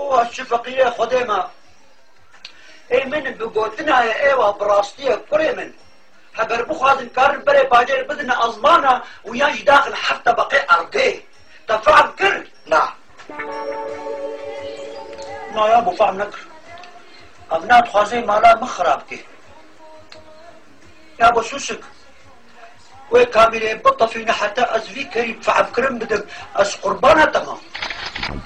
او الشفقية خديمة اي من بقوتنا يا ايوه براستية كوري من هبر بخوازن كارن بري باجر بدنا ازمانا وياش داخل حتى بقي ارقي تفعل كر نعم يا ابو فهم نكر ابنات خوازي مالا مخراب كي يا ابو سوسك وكامل بطة فينا حتى ازفي كريم فعب كرم بدك اس قربانة تمام